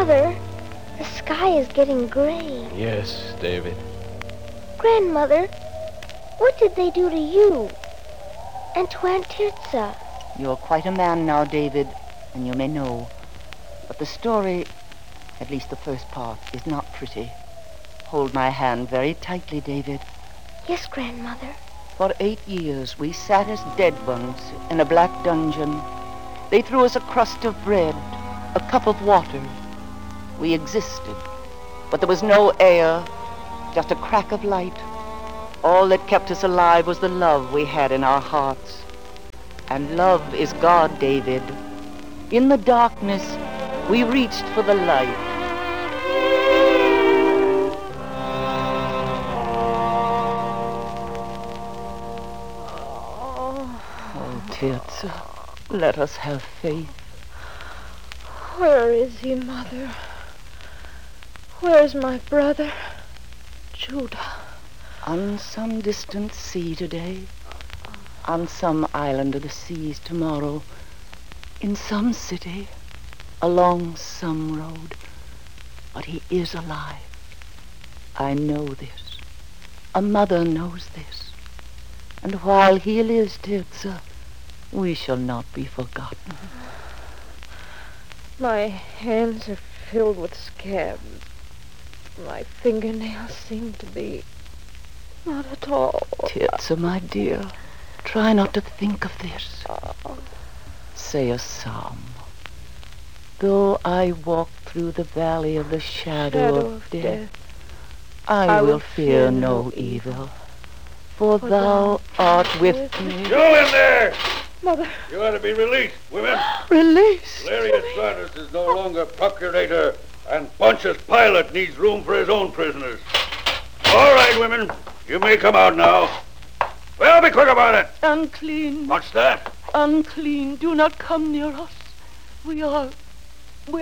Father, the sky is getting gray. Yes, David. Grandmother, what did they do to you? And to Aunt Tirza? You're quite a man now, David, and you may know. But the story, at least the first part, is not pretty. Hold my hand very tightly, David. Yes, Grandmother. For 8 years, we sat as dead ones in a black dungeon. They threw us a crust of bread, a cup of water. We existed, but there was no air, just a crack of light. All that kept us alive was the love we had in our hearts. And love is God, David. In the darkness, we reached for the light. Oh, Tirza, let us have faith. Where is he, Mother? Where's my brother, Judah? On some distant sea today, on some island of the seas tomorrow, in some city, along some road. But he is alive. I know this. A mother knows this. And while he lives, Tirza, we shall not be forgotten. My hands are filled with scabs. My fingernails seem to be not at all. Tirza, my dear, try not to think of this. Say a psalm. Though I walk through the valley of the shadow of death, I will fear no evil, for thou art with me. You in there! Mother. You ought to be released, women. Released? Valerius Sardis is no longer procurator, and Pontius Pilate needs room for his own prisoners. All right, women, you may come out now. Well, be quick about it. Unclean. What's that? Unclean. Do not come near us. We are